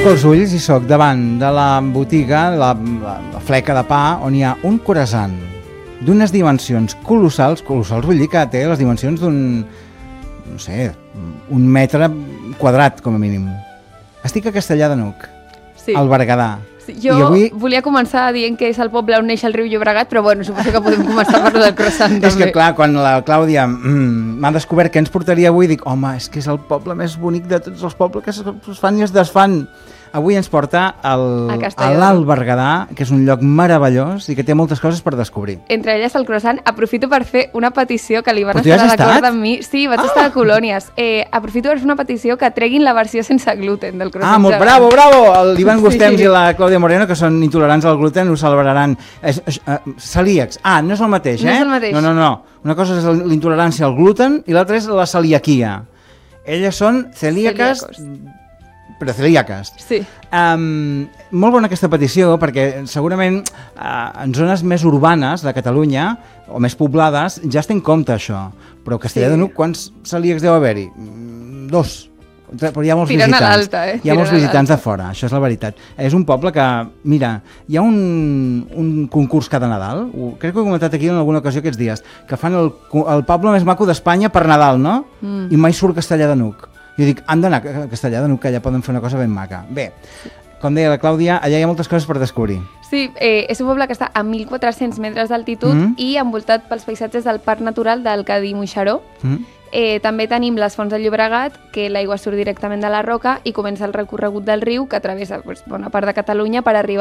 Tanco els ulls i sóc davant de la botiga, la fleca de pa, on hi ha un croissant d'unes dimensions colossals, vull dir que té les dimensions d'un, no sé, un metre quadrat, com a mínim. Estic a Castellar de N'Hug, al Berguedà. Jo volia començar dient que és el poble on neix el riu Llobregat, però bueno, suposo que podem començar per lo del croissant també. És que clar, quan la Clàudia m'ha descobert què ens portaria avui, dic, home, és que és el poble més bonic de tots els pobles que es fan i es desfan. Avui ens porta a l'Alt Berguedà, que és un lloc meravellós i que té moltes coses per descobrir. Entre elles el croissant. Aprofito per fer una petició que l'Ivan estarà d'acord amb mi. Sí, vaig estar a Colònies. Aprofito per fer una petició que treguin la versió sense gluten del croissant. Molt bravo! L'Ivan Gustems i la Clàudia Moreno, que són intolerants al gluten, ho celebraran. Celíacs. No és el mateix, eh? No és el mateix. No. Una cosa és l'intolerància al gluten i l'altra és la celiaquia. Elles són celíaques, però celíaques. Sí. Molt bona aquesta petició, perquè segurament en zones més urbanes de Catalunya, o més poblades, ja es té en compte això. Però a Castellar de N'Hug, quants celíacs deu haver-hi? 2. Però hi ha molts visitants. Hi ha molts visitants de fora, això és la veritat. És un poble que, mira, hi ha un concurs cada Nadal, crec que ho he comentat aquí en alguna ocasió aquests dies, que fan el poble més maco d'Espanya per Nadal, no? I mai surt Castellar de N'Hug. Jo dic, han d'anar a Castellar de N'Hug, que allà poden fer una cosa ben maca. Bé, com deia la Clàudia, allà hi ha moltes coses per descobrir. Sí, és un poble que està a 1.400 metres d'altitud i envoltat pels paisatges del Parc Natural del Cadí-Moixeró. També tenim les fonts del Llobregat, que l'aigua surt directament de la roca i comença el recorregut del riu que travessa bona part de Catalunya per arribar